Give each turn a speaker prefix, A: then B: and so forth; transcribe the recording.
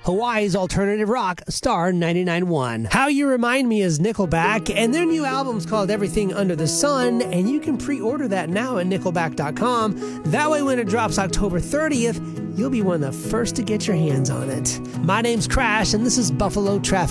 A: Hawaii's alternative rock, Star 99.1. How You Remind Me is Nickelback, and their new album's called Everything Under the Sun, and you can pre-order that now at nickelback.com. That way when it drops October 30th, you'll be one of the first to get your hands on it. My name's Crash, and this is Buffalo Traffic.